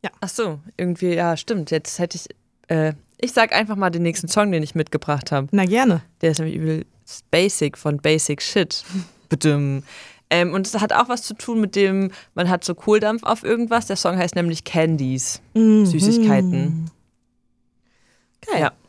Ach so, irgendwie, ja, stimmt. Jetzt hätte ich sag einfach mal den nächsten Song, den ich mitgebracht habe. Na, gerne. Der ist nämlich übel Basic von Basic Shit. Bedüm. Und es hat auch was zu tun mit dem, man hat so Kohldampf auf irgendwas. Der Song heißt nämlich Candies. Süßigkeiten. Geil. Ja.